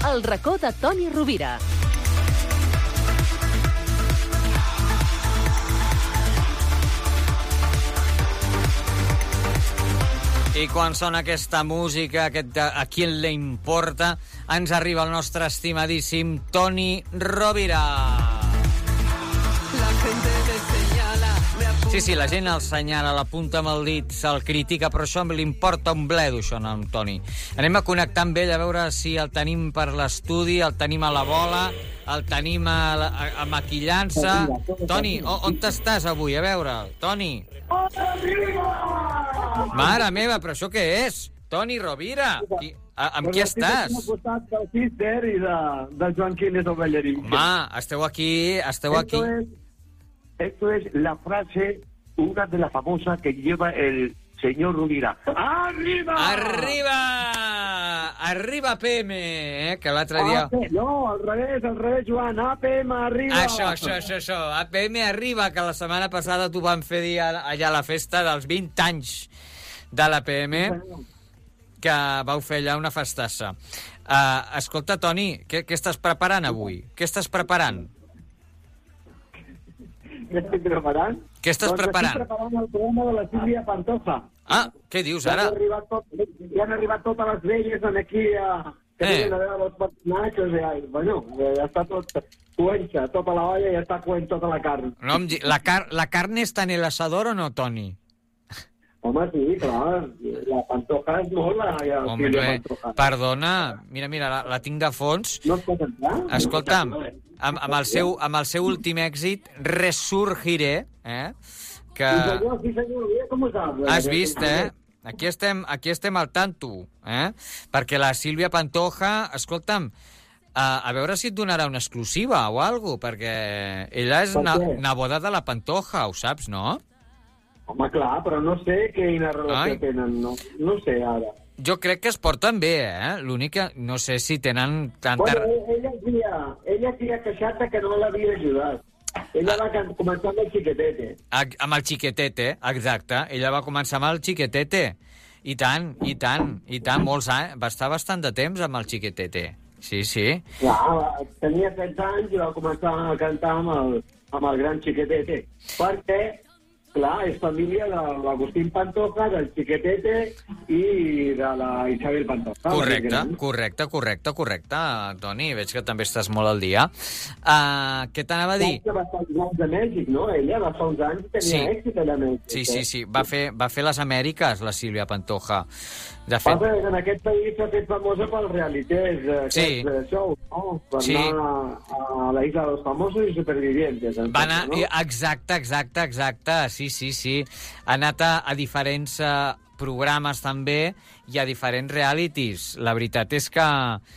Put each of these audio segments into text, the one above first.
El racó de Toni Rovira. I quan sona aquesta música, a qui le importa, ens arriba el nostre estimadíssim Toni Rovira. Sí, la gent el senyala, l'apunta amb el dit, se'l critica, però això li importa un bledo, això, no, Toni. Anem a connectar amb ell, a veure si el tenim per l'estudi, el tenim a la bola, el tenim a maquillant-se. Toni, on t'estàs avui? A veure, Toni. Mare meva, però això què és? Toni Rovira, amb qui estàs? Estic al costat del Cister i del Joan Quiles, el ballarí. Home, esteu aquí. Esto es la frase, una de las famosas que lleva el señor Rovira. ¡Arriba! Arriba! Arriba PM, que l'altre dia... No, al revés, Joan. APM, arriba! Això. APM arriba, que la setmana passada t'ho van fer dir allà a la festa dels 20 anys de l'APM, que vau fer allà una festassa. Escolta, Toni, què estàs preparant avui? Què estàs preparant? Què estic preparant? Què estàs preparant? Estic preparant el programa de la Sílvia Pantoja. Què dius ara? Ja han arribat totes les velles aquí que vienen a veure els personatges i, ja està tot cuenxa, tota la olla ja està cuent tota la carn. No, la carn està en el asador o no, Toni? Home, sí, clar, la Pantoja és molt la Sílvia Pantoja. Perdona, mira, la tinc de fons. No es pot entrar? Escolta'm, amb el seu últim èxit, Resurgiré, que... Sí, senyor, com ho saps? Has vist, Aquí estem al tanto, perquè la Sílvia Pantoja, escolta'm, a veure si et donarà una exclusiva o alguna cosa, perquè ella és neboda de la Pantoja, ho saps, no? Home, clar, però no sé quina relació tenen, no sé ara. Jo crec que es porten bé, l'únic que no sé si tenen tanta... Bueno, ella s'hi ha queixat que no l'havia ajudat. Ella va començar amb el Chiquetete. Amb el Chiquetete, exacte. Ella va començar amb el Chiquetete. I tant, molts anys. Va estar bastant de temps amb el Chiquetete. Sí. Clar, tenia 16 anys i va començar a cantar amb el gran Chiquetete. Perquè... Clar, és família de l'Agustín Pantoja, del Chiquetete i de la Isabel Pantoja. Correcte, Toni. Veig que també estàs molt al dia. Què t'anava a dir? Va estar uns anys de Mèxic, no? Ella va estar uns anys i tenia èxit allà a Mèxic. Sí. Va fer les Amèriques, la Sílvia Pantoja. De fet... En aquest país s'ha fet famosa pels realités, aquests shows, no? Per anar a la Isla de los Famosos i Supervivientes. Va anar... No? Exacte. Sí. Ha anat a diferents programes també i a diferents realities. La veritat és que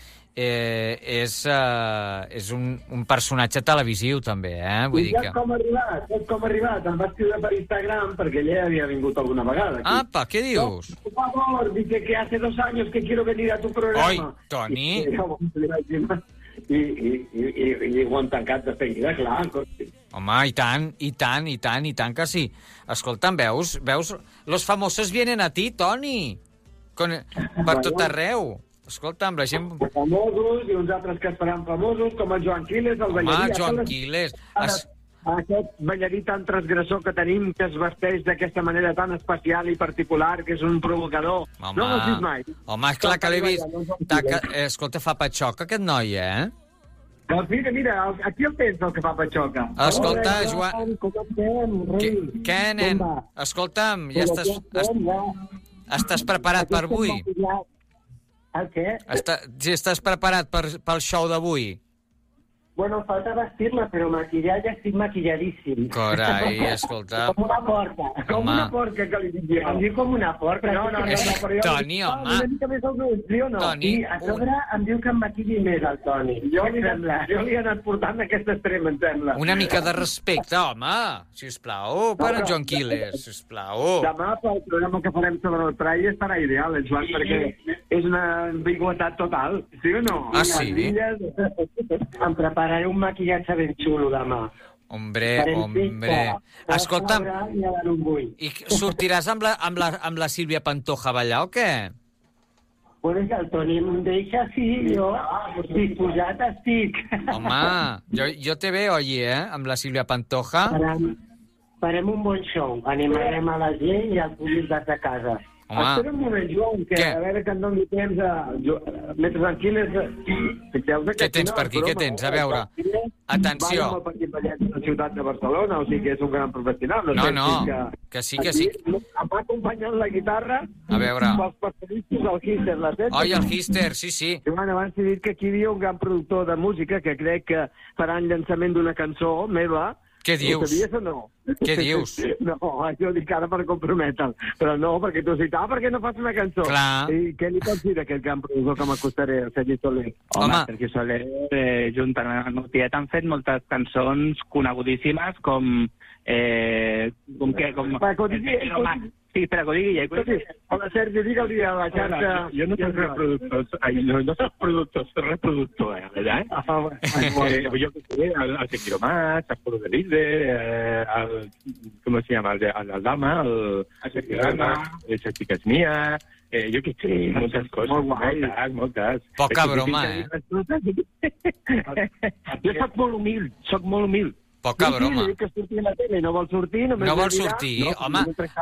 és un personatge televisiu també, Vull dir que... Com ha arribat? Em va escriure per Instagram perquè ella havia vingut alguna vegada aquí. Apa, què dius? Por favor, dice que hace 2 años que quiero venir a tu programa. Oi, Toni! I ho han tancat de seguida, clar. Home, i tant que sí. Escolta'm, veus? Los famosos vienen a ti, Toni! Per tot arreu. Escolta'm, la gent... Famosos i uns altres que es faran famosos, com el Joan Quiles, el ballarí. Home, Joan Quiles. Aquest ballarí tan transgressor que tenim, que es vesteix d'aquesta manera tan especial i particular, que és un provocador. Home, no ho has vist mai? Home, és clar que l'he vist. Escolta, fa patxoca aquest noi, Doncs mira, aquí el tens, el que fa patxoca. Escolta, Joan... Què, nen? Escolta'm, ja estàs preparat per avui? El què? Estàs preparat pel show d'avui? Bueno, falta vestir-la, però maquillar ja estic maquilladíssim. Carai, escolta... Com una porca. Com una porca, que li dic jo. Em diu com una porca. No, però jo... Toni, home. Una mica més el no? Toni. I a sobre em diu que em maquilli més, el Toni. Jo li he anat portant aquest extrem, em sembla. Una mica de respecte, home. Sisplau, per en Joan Quiles, sisplau. Demà, pel programa que farem sobre el Prai, estarà ideal, Joan, perquè és una ambigüetat total, sí o no? Ah, sí? Em prepararé un maquillatge ben xulo demà. Hombre. Escolta'm, i sortiràs amb la Sílvia Pantoja a ballar o què? Bueno, que el Toni em deixa, sí, jo disposat estic. Home, jo te veo allí, amb la Sílvia Pantoja. Farem un bon show. Animarem a la gent i al públic de casa. Home. Espera un moment, Joan, que a veure que em doni temps mentre tranquil·les... Què tens per aquí? Què tens? A veure. Atenció. Va amb el Petit Vallet de la ciutat de Barcelona, o sigui que és un gran professional. No, que sí. Em va acompanyant la guitarra. A veure. Pels periodistes, el Hister, la Teta. Oi, el Hister, sí. Joan, abans t'he dit que aquí hi havia un gran productor de música que crec que farà el llançament d'una cançó meva. Què dius? Ho sabies o no? Què dius? No, jo dic ara per comprometre'l. Però no, perquè tu has dit, per què no fas una cançó? Clar. I què li pots dir d'aquest gran productor que m'acostaré, el Sergi Soler? Home, Sergi Soler, junt amb el Tiet, han fet moltes cançons conegudíssimes com... Sí, espera, que ho digui ja. Hola, Sergi, digue-li a la xarxa... Jo no soc reproductor, no soc productor, soc reproductor, ¿verdad? Yo que sé, al Te Quiero Más, al Foro de Linde, ¿cómo se llama? Al Dama, al Te Quiero Más, Esa chica es mía, yo que sé, muchas cosas, moltes. Poca broma, Jo soc molt humil. Poca broma. Sí, que surti a la tele, no vol sortir. No vol sortir? Home,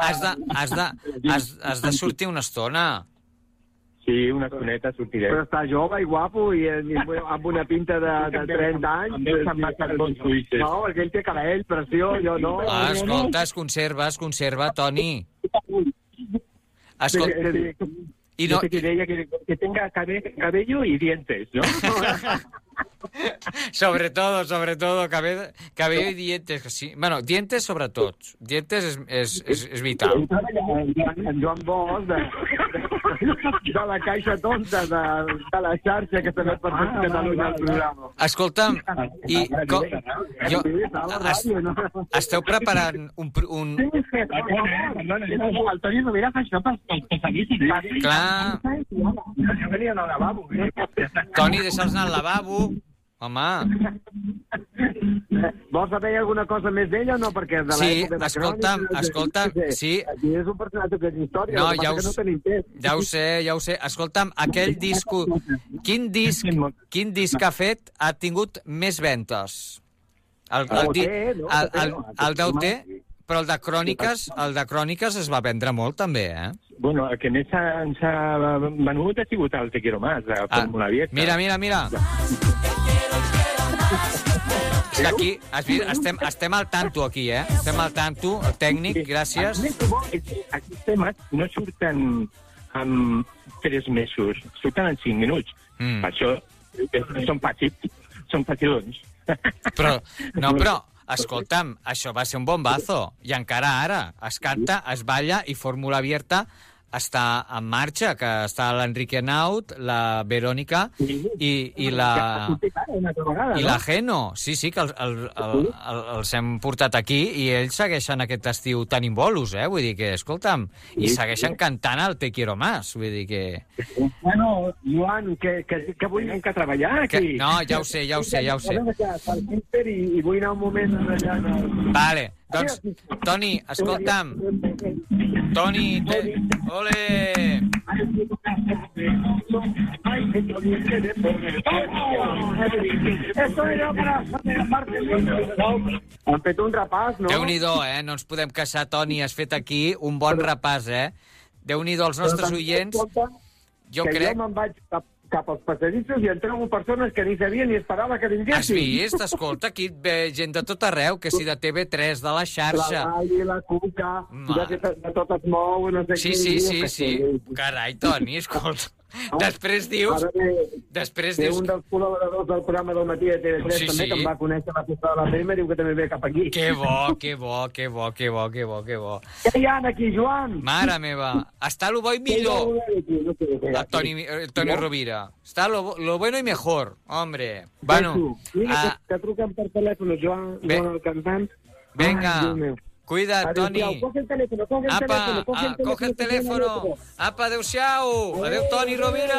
has de sortir una estona. Sí, una estoneta sortiré. Però està jove i guapo i amb una pinta de 30 anys. També se'n va ser bons suïsses. No, perquè ell té cabell, pressió, jo no. Escolta, es conserva, Toni. Escolta... Y no, que tenga cabello y dientes, ¿no? Sobre todo, cabello y dientes. Sí. Bueno, dientes sobretot. Dientes és vital. Joan Bosch, de la caixa tonta de la xarxa que també per Catalunya al programa. Escolta'm, esteu preparant un... El Toni Rovira fa això perquè seguís simpàtic. Clar. Jo venia al lavabo. Toni, deixa'ls anar al lavabo. Home. Vols saber alguna cosa més d'ella o no? Perquè de l'època de escolta'm, sí. Aquí és un personatge que és història, no, ja no tenim temps. Ja ho sé. Escolta'm, aquell disco... Quin disc ha fet ha tingut més ventes? El DOT, però el de Cròniques es va vendre molt, també, Bueno, el que més ens ha venut ha sigut el Te Quiero Más, de Fórmula Vieja. Mira. És que aquí, has vist, estem al tanto, aquí, Estem al tanto, el tècnic, gràcies. Aquests temes no surten en 3 mesos, surten en 5 minuts. Per això són petitons. Però, escolta'm, això va ser un bombazo. I encara ara es canta, es balla i Fórmula Abierta està en marxa, que està l'Enrique Naut, la Verònica i la Geno. Sí, que els hem portat aquí i ells segueixen aquest estiu tan imbolos, vull dir que, escolta'm, i segueixen cantant el Te Quiero Más, vull dir que... Bueno, Joan, que vull que treballar aquí. No, ja ho sé. I vull anar un moment allà. Vale, doncs, Toni, escolta'm. Toni, ole! Han fet un repàs, no? Déu-n'hi-do, no ens podem queixar, Toni, has fet aquí un bon repàs, Déu-n'hi-do als nostres oients. Jo crec... Jo me'n vaig cap als passadissos i en trobo persones que ni sabia ni esperava que vinguessin. Has vist? Escolta, aquí ve gent de tot arreu, que si de TV3, de la xarxa... La Gali, la Cuca, de tot es mou, no sé qui... Sí. Carai, Toni, escolta. Després dius... Té un dels col·laboradors del programa del matí de TV3 també, que em va conèixer a la festa de la Prima, diu que també ve cap aquí. Que bo. Què hi ha aquí, Joan? Mare meva, està lo bo i millor. El Toni Rovira. Està lo bueno i mejor, hombre. Bueno... Que truquen per telèfon, Joan, el cantant. Venga. Cuida, Toni. Coge el teléfono. Coge el teléfono. Apa, adeu-siau. Adeu, Toni Rovira.